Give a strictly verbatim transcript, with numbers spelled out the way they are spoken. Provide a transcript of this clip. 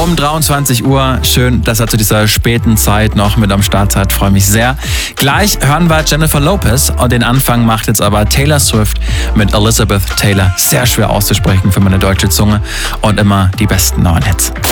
um dreiundzwanzig Uhr. Schön, dass er zu dieser späten Zeit noch mit am Start seid. Freue mich sehr. Gleich hören wir Jennifer Lopez und den Anfang macht jetzt aber Taylor Swift mit Elizabeth Taylor. Sehr schwer auszusprechen für meine deutsche Zunge und immer die besten neuen Hits.